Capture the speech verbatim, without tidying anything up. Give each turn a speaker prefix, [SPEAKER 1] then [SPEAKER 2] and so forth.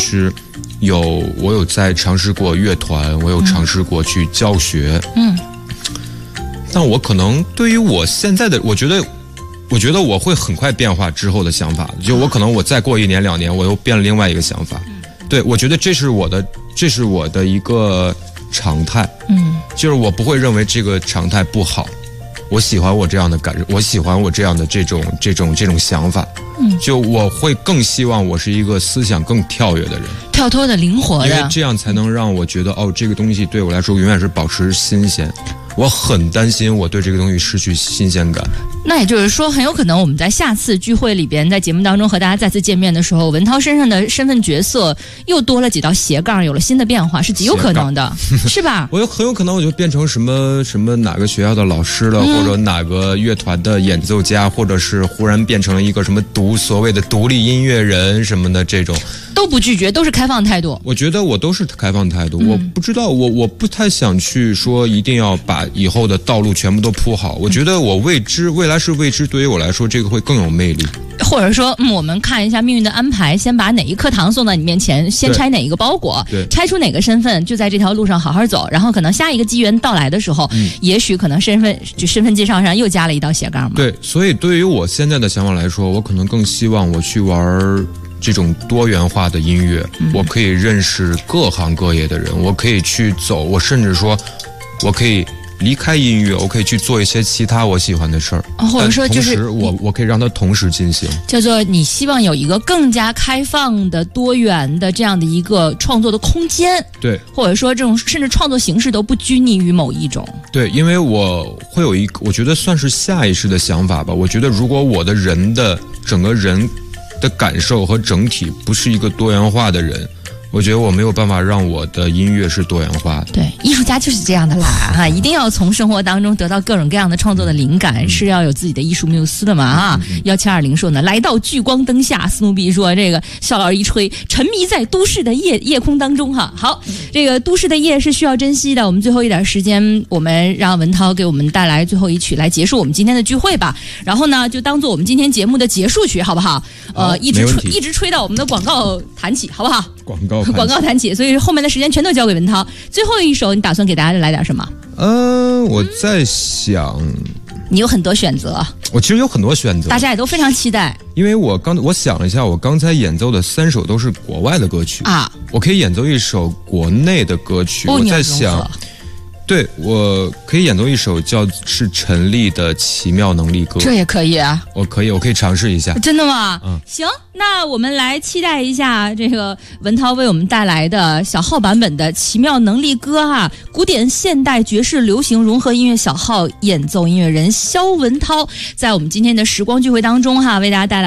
[SPEAKER 1] 实有我有在尝试过乐团，我有尝试过去教学，嗯，但我可能对于我现在的，我觉得。我觉得我会很快变化之后的想法，就我可能我再过一年两年，我又变了另外一个想法。对，我觉得这是我的，这是我的一个常态。嗯，就是我不会认为这个常态不好，我喜欢我这样的感受，我喜欢我这样的这种这种这种想法。嗯，就我会更希望我是一个思想更跳跃的人，
[SPEAKER 2] 跳脱的、灵活的，
[SPEAKER 1] 因为这样才能让我觉得哦，这个东西对我来说永远是保持新鲜。我很担心我对这个东西失去新鲜感。
[SPEAKER 2] 那也就是说，很有可能我们在下次聚会里边，在节目当中和大家再次见面的时候，文涛身上的身份角色又多了几道斜杠，有了新的变化，是极有可能的，是吧？
[SPEAKER 1] 我有很有可能我就变成什么什么哪个学校的老师了，嗯、或者哪个乐团的演奏家，或者是忽然变成了一个什么独所谓的独立音乐人什么的，这种
[SPEAKER 2] 都不拒绝，都是开放态度。
[SPEAKER 1] 我觉得我都是开放态度，嗯、我不知道我我不太想去说一定要把以后的道路全部都铺好。我觉得我未知未来是未知，对于我来说这个会更有魅力。
[SPEAKER 2] 或者说，嗯，我们看一下命运的安排，先把哪一颗糖送到你面前，先拆哪一个包裹，拆出哪个身份，就在这条路上好好走。然后可能下一个机缘到来的时候，嗯、也许可能身份就身份介绍上又加了一道斜杠嘛。
[SPEAKER 1] 对，所以对于我现在的想法来说，我可能更希望我去玩这种多元化的音乐，嗯、我可以认识各行各业的人，我可以去走，我甚至说，我可以离开音乐，我可以去做一些其他我喜欢的事儿，
[SPEAKER 2] 或者说就是
[SPEAKER 1] 同时我我可以让它同时进行，
[SPEAKER 2] 叫做你希望有一个更加开放的、多元的这样的一个创作的空间，
[SPEAKER 1] 对，
[SPEAKER 2] 或者说这种甚至创作形式都不拘泥于某一种，
[SPEAKER 1] 对，因为我会有一个，我觉得算是下意识的想法吧。我觉得如果我的人的整个人的感受和整体不是一个多元化的人，我觉得我没有办法让我的音乐是多元化的。
[SPEAKER 2] 对，艺术家就是这样的啦，哈，一定要从生活当中得到各种各样的创作的灵感，嗯、是要有自己的艺术缪斯的嘛，哈。幺七二零说呢，来到聚光灯下，斯努比说这个肖老师一吹，沉迷在都市的夜夜空当中，哈。好，这个都市的夜是需要珍惜的。我们最后一点时间，我们让文涛给我们带来最后一曲来结束我们今天的聚会吧。然后呢，就当做我们今天节目的结束曲，好不好？呃，一直吹，一直吹到我们的广告弹起，好不好？
[SPEAKER 1] 广告
[SPEAKER 2] 广告弹起，所以后面的时间全都交给文涛。最后一首，你打算给大家来点什么？
[SPEAKER 1] 嗯、呃，我在想，
[SPEAKER 2] 你有很多选择。
[SPEAKER 1] 我其实有很多选择，
[SPEAKER 2] 大家也都非常期待。
[SPEAKER 1] 因为我刚我想了一下，我刚才演奏的三首都是国外的歌曲啊，我可以演奏一首国内的歌曲。
[SPEAKER 2] 哦、
[SPEAKER 1] 我在想，对，我可以演奏一首叫是陈粒的《奇妙能力歌》，
[SPEAKER 2] 这也可以啊。
[SPEAKER 1] 我可以，我可以尝试一下。
[SPEAKER 2] 真的吗？嗯，行，那我们来期待一下这个文涛为我们带来的小号版本的《奇妙能力歌》哈，古典、现代、爵士、流行融合音乐小号演奏音乐人肖文涛，在我们今天的时光聚会当中哈，为大家带来。